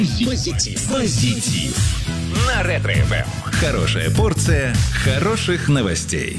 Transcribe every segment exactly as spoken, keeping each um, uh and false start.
Позитив. Позитив. На Ретро-эф эм. Хорошая порция хороших новостей.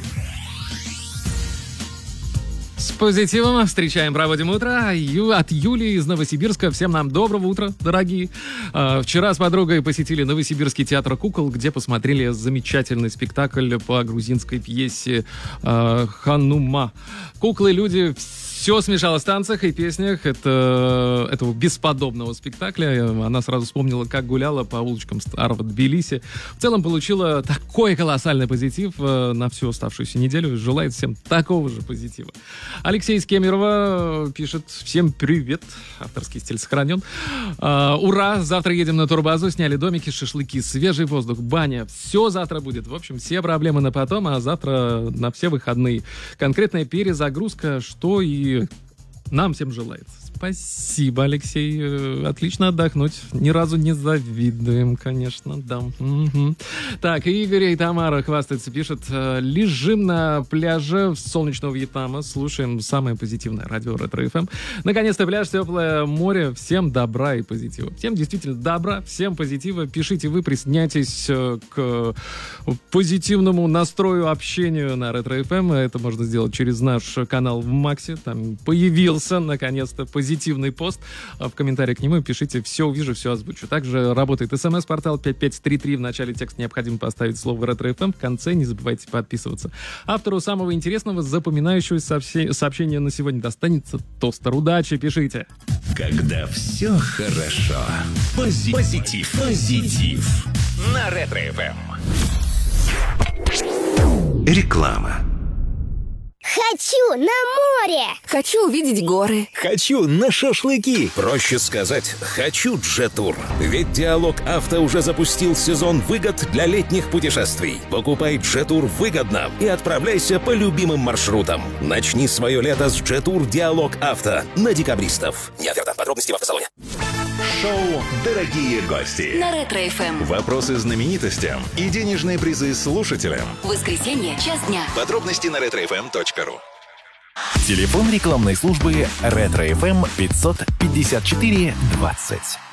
С позитивом встречаем, проводим утро. Ю, от Юлии из Новосибирска. Всем нам доброго утра, дорогие. А, вчера с подругой посетили Новосибирский театр кукол, где посмотрели замечательный спектакль по грузинской пьесе а, «Ханума». Куклы-люди... Все смешалось в танцах и песнях это, этого бесподобного спектакля. Она сразу вспомнила, как гуляла по улочкам старого Тбилиси. В целом получила такой колоссальный позитив на всю оставшуюся неделю. Желает всем такого же позитива. Алексей из Кемерово пишет: всем привет. Авторский стиль сохранен. А, ура! Завтра едем на турбазу. Сняли домики, шашлыки, свежий воздух, баня. Все завтра будет. В общем, все проблемы на потом, а завтра на все выходные. Конкретная перезагрузка, что и нам всем желается. Спасибо, Алексей. Отлично отдохнуть. Ни разу не завидуем, конечно, да. Угу. Так, Игорь и Тамара хвастаются, пишут: лежим на пляже солнечного Вьетнама, слушаем самое позитивное радио Ретро-эф эм. Наконец-то пляж, теплое море. Всем добра и позитива. Всем действительно добра, всем позитива. Пишите вы, присоединяйтесь к позитивному настрою, общению на Ретро-эф эм. Это можно сделать через наш канал в Максе. Там появился, наконец-то, позитивный позитивный пост. В комментариях к нему пишите: все увижу, все озвучу. Также работает смс-портал пять пять три три. В начале текста необходимо поставить слово Ретро-эф эм. В конце не забывайте подписываться. Автору самого интересного, запоминающегося сообщения на сегодня достанется тостер. Удачи, пишите. Когда все хорошо. Пози- позитив. Позитив. На Ретро-эф эм. Реклама. Хочу на море! Хочу увидеть горы. Хочу на шашлыки. Проще сказать, хочу Джетур. Ведь Диалог Авто уже запустил сезон выгод для летних путешествий. Покупай Джетур выгодно и отправляйся по любимым маршрутам. Начни свое лето с Джетур Диалог Авто на декабристов. Не оферта. Подробности в автосалоне. Шоу «Дорогие гости». На Ретро-эф эм. Вопросы знаменитостям и денежные призы слушателям. Воскресенье, час дня. Подробности на ретро эф эм точка ру. Телефон рекламной службы Ретро-эф эм пятьсот пятьдесят четыре двадцать.